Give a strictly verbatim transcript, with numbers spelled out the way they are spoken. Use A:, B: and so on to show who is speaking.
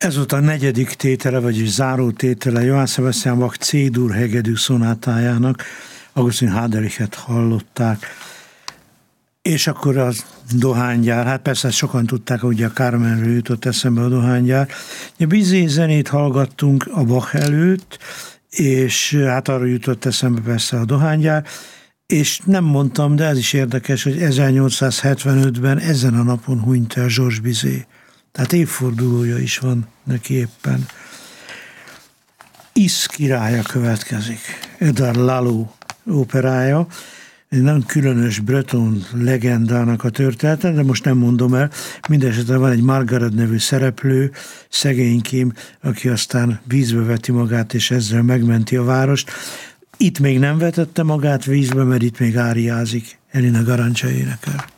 A: Ez volt a negyedik tétele, vagyis záró tétele Johann Sebastian Bach C-dur hegedű szonátájának. Augustin Haderichet hallották. És akkor a dohánygyár, hát persze sokan tudták, hogy a Carmenről jutott eszembe a dohánygyár. A Bizet zenét hallgattunk a Bach előtt, és hát arra jutott eszembe persze a dohánygyár, és nem mondtam, de ez is érdekes, hogy ezernyolcszázhetvenötben ezen a napon hunyt el Georges Bizet. Tehát évfordulója is van neki éppen. Is királya következik. Edgar Lalo operája. Egy nem különös breton legendának a története, de most nem mondom el. Mindenesetre van egy Margaret nevű szereplő, szegénykém, aki aztán vízbe veti magát, és ezzel megmenti a várost. Itt még nem vetette magát vízbe, mert itt még áriázik. Elina Garancsa énekel.